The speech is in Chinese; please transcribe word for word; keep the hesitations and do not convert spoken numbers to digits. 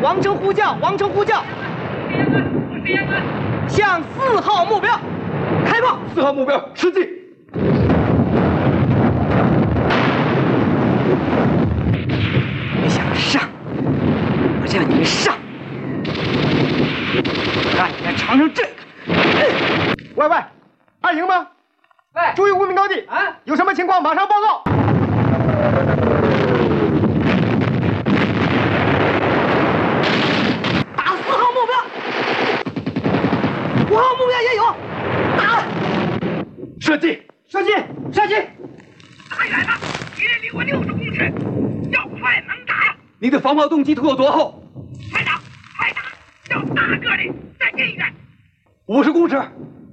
王成呼叫，王成呼叫，向四号目标开炮。 四号目标吃鸡。 别想上，我让你们上，让你们尝尝这个。 喂喂，二营吗？ 喂， 注意无名高地啊！有什么情况马上报告。 打四号目标，五号目标也有，打！ 射击！ 射击！射击！ 太远了，敌人离我六十公尺，要快能打。 你的防炮动机图有多厚？ 快打，快打！要大个的，再近一点。 五十公尺。